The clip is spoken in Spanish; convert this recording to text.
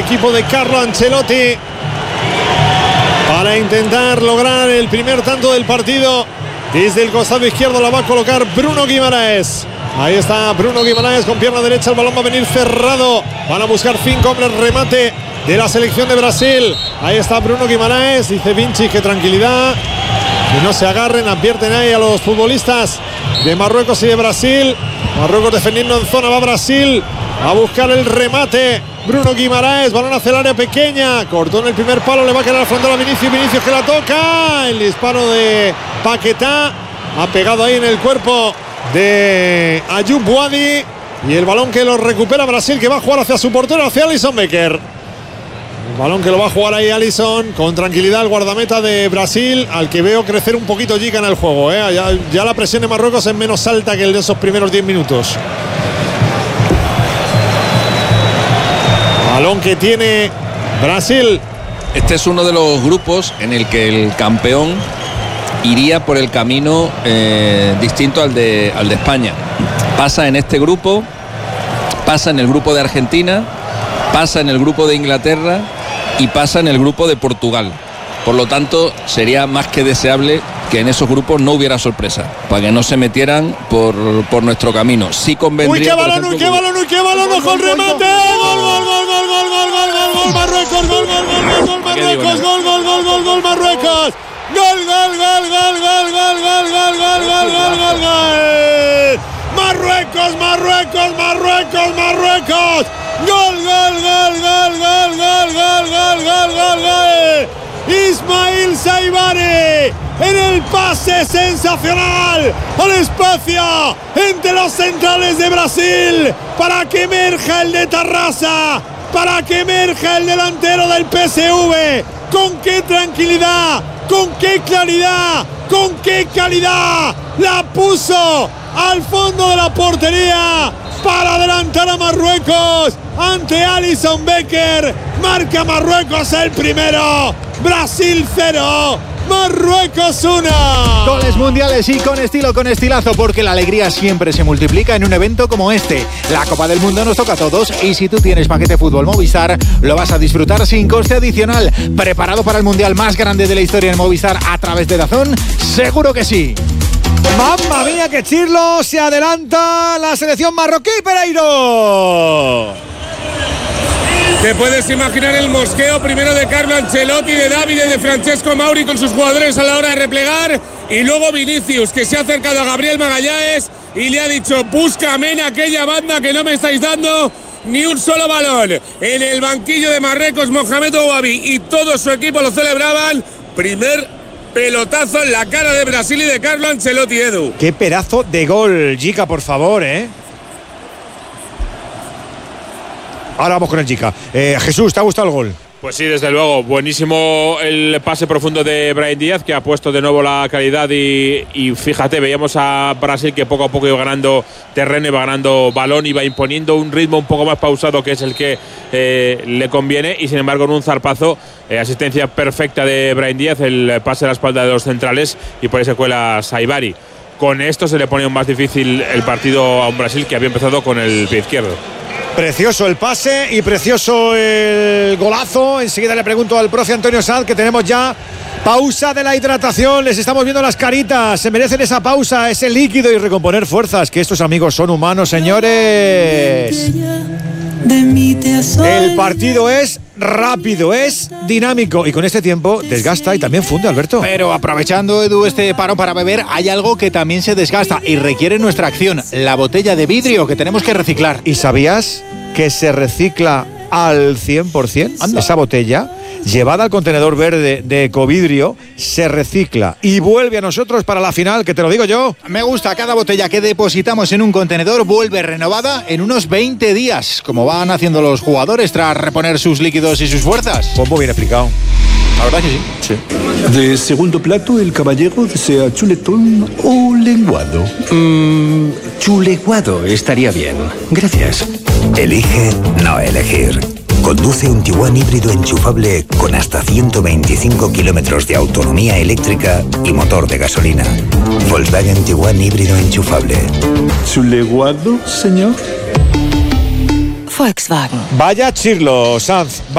equipo de Carlo Ancelotti para intentar lograr el primer tanto del partido. Desde el costado izquierdo la va a colocar Bruno Guimaraes. Ahí está Bruno Guimaraes con pierna derecha. El balón va a venir cerrado. Van a buscar 5 hombres. Remate de la selección de Brasil. Ahí está Bruno Guimaraes. Dice Vinci que tranquilidad, que no se agarren. Advierten ahí a los futbolistas de Marruecos y de Brasil. Marruecos defendiendo en zona. Va Brasil a buscar el remate. Bruno Guimaraes, balón hacia el área pequeña. Cortó en el primer palo. Le va a quedar al frontal a Vinicius. Vinicius que la toca. El disparo de Paquetá ha pegado ahí en el cuerpo de Ayoub Boadi. Y el balón que lo recupera Brasil, que va a jugar hacia su portero, hacia Alisson Becker. El balón que lo va a jugar ahí Alisson con tranquilidad, el guardameta de Brasil, al que veo crecer un poquito Gica en el juego. Ya la presión de Marruecos es menos alta que el de esos primeros 10 minutos. Balón que tiene Brasil. Este es uno de los grupos en el que el campeón iría por el camino distinto al de España. Pasa en este grupo, pasa en el grupo de Argentina, pasa en el grupo de Inglaterra y pasa en el grupo de Portugal. Por lo tanto, sería más que deseable que en esos grupos no hubiera sorpresa, para que no se metieran por nuestro camino. Sí convendría. ¡Uy, qué balón, uy, qué balón, uy, qué balón! ¡Ojo el remate! ¡Gol, gol, gol, gol, gol, gol, gol, gol, gol! ¡Marruecos, gol, gol, gol, gol, Marruecos! ¡Gol, gol, gol, gol, gol, Marruecos! ¡Gol, gol, gol, gol, gol, gol, gol, gol, gol, gol, gol, gol, gol! ¡Marruecos, Marruecos, Marruecos, Marruecos! ¡Gol, gol, gol, gol, gol, gol, gol, gol, gol, gol, gol! Ismail Saibari en el pase sensacional al espacio entre los centrales de Brasil para que emerja el de Tarrasa, para que emerja el delantero del PSV. Con qué tranquilidad, con qué claridad, con qué calidad la puso al fondo de la portería para adelantar a Marruecos ante Alisson Becker. Marca Marruecos el primero. Brasil 0, Marruecos 1. Goles mundiales y con estilo, con estilazo, porque la alegría siempre se multiplica en un evento como este. La Copa del Mundo nos toca a todos y si tú tienes paquete fútbol Movistar, lo vas a disfrutar sin coste adicional. ¿Preparado para el mundial más grande de la historia en Movistar a través de DAZN? Seguro que sí. ¡Mamma mía, que chirlo! Se adelanta la selección marroquí, Pereiro. Te puedes imaginar el mosqueo primero de Carlo Ancelotti, de Davide, de Francesco Mauri con sus jugadores a la hora de replegar, y luego Vinicius, que se ha acercado a Gabriel Magallanes y le ha dicho: búscame en aquella banda que no me estáis dando ni un solo balón. En el banquillo de Marruecos, Mohamed Ouabi y todo su equipo lo celebraban. Primer pelotazo en la cara de Brasil y de Carlo Ancelotti, Edu. Qué pedazo de gol, Gica, por favor, Ahora vamos con el Gica. Jesús, ¿te ha gustado el gol? Pues sí, desde luego. Buenísimo el pase profundo de Brahim Díaz, que ha puesto de nuevo la calidad y fíjate, veíamos a Brasil que poco a poco iba ganando terreno, iba ganando balón, iba imponiendo un ritmo un poco más pausado, que es el que le conviene, y sin embargo en un zarpazo, asistencia perfecta de Brahim Díaz, el pase a la espalda de los centrales, y por ahí se cuela Saibari. Con esto se le pone más difícil el partido a un Brasil que había empezado con el pie izquierdo. Precioso el pase y precioso el golazo. Enseguida le pregunto al profe Antonio Sanz, que tenemos ya pausa de la hidratación. Les estamos viendo las caritas. Se merecen esa pausa, ese líquido y recomponer fuerzas, que estos amigos son humanos, señores. El partido es rápido, es dinámico y con este tiempo desgasta y también funde, Alberto. Pero aprovechando, Edu, este parón para beber, hay algo que también se desgasta y requiere nuestra acción: la botella de vidrio que tenemos que reciclar. ¿Y sabías que se recicla al 100%? Anda. Esa botella, llevada al contenedor verde de Ecovidrio, se recicla y vuelve a nosotros para la final, que te lo digo yo. Me gusta, cada botella que depositamos en un contenedor vuelve renovada en unos 20 días, como van haciendo los jugadores tras reponer sus líquidos y sus fuerzas. Pues muy bien explicado. La verdad que sí. De segundo plato, el caballero desea chuletón o lenguado. Chuleguado estaría bien. Gracias. Elige no elegir. Conduce un Tiguan híbrido enchufable con hasta 125 kilómetros de autonomía eléctrica y motor de gasolina. Volkswagen Tiguan híbrido enchufable. ¿Chuleguado, señor? Volkswagen. Vaya chirlo, Sanz.